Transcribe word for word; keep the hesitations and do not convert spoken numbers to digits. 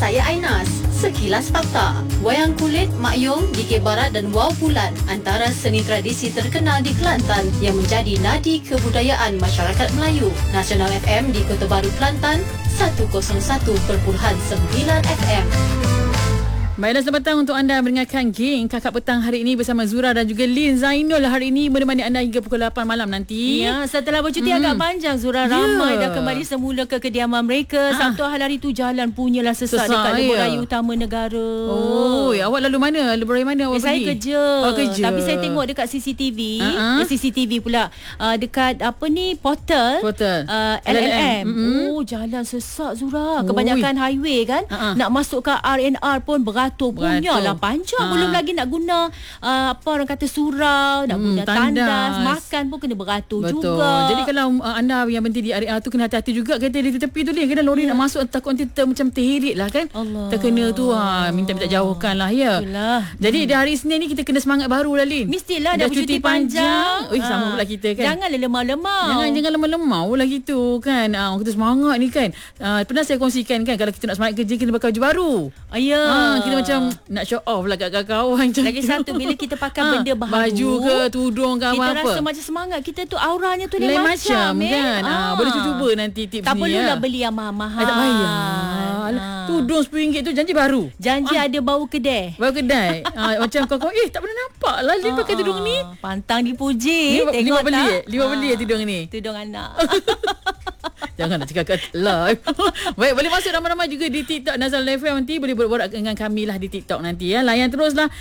saya Ainas. Sekilas Fakta. Wayang kulit, Mak Yong, D K Barat dan Wow Bulan antara seni tradisi terkenal di Kelantan yang menjadi nadi kebudayaan masyarakat Melayu. Nasional F M di Kota Baru, Kelantan, seratus satu perpuluhan sembilan F M. Baiklah, selamat petang untuk anda mendengarkan Geng Kakak Petang hari ini bersama Zura dan juga Lin Zainul hari ini menemani anda hingga pukul lapan malam nanti. Ya, setelah bercuti hmm. agak panjang Zura, yeah. ramai dah kembali semula ke kediaman mereka. Ah. Sabtu hari itu jalan punyalah sesak, sesak dekat Lebuh Raya Utama Negara. Oh, ya, awak lalu mana? Lebuh Raya mana awak eh, pergi? Saya kerja. Oh, kerja. Tapi saya tengok dekat C C T V, uh-huh. eh, C C T V pula uh, dekat apa ni portal, portal. Uh, L L M. Mm-hmm. Oh, jalan sesak Zura. Kebanyakan Ui. highway kan. Uh-huh. Nak masuk ke R and R pun beratur punya. Panjang ha. Belum lagi nak guna uh, apa orang kata surau, nak hmm, guna tandas. tandas makan pun kena beratur Betul. juga. Jadi kalau uh, anda yang berhenti di area tu kena hati-hati juga, kata di tepi tu ni kadang lori yeah. nak masuk takut nanti ter, macam terhirit lah kan. Allah. Terkena tu ha, minta-minta jauhkan lah ya. Itulah. Jadi hmm. di hari Isnin ni kita kena semangat baru lah Lin. Mestilah dah bercuti panjang. Ui, ha. sama pula kita kan. Janganlah lemah-lemah. Jangan jangan lemah-lemah lah gitu kan. Ah uh, kita semangat ni kan. Uh, pernah saya kongsikan kan kalau kita nak semangat kerja kita pakai baju baru. Ya. Yeah. Ha, kita macam nak show off lah kat kawan macam lagi tu. satu bila kita pakai ha, benda baru, baju ke tudung ke kita apa-apa, kita rasa macam semangat kita tu auranya tu lain, lain macam, macam eh? kan. Ha. Ha, boleh cuba nanti tips tak ni. Tak perlulah ya. beli yang mahal-mahal. Tak payah. Ha. Tudung sepuluh ringgit tu janji baru. Janji ha. ada bau kedai. Bau kedai. Ha, macam kau-kau eh tak pernah nampak lah Lin pakai tudung ni. Pantang dipuji. Lima, Tengok lima tak? beli eh? Lima ha. beli eh tudung ni. Tudung anak. Jangan nak cakap kat live. Baik, boleh masuk ramai-ramai juga di TikTok Nazal F M nanti. Boleh borak dengan kami lah di TikTok nanti ya. Layan teruslah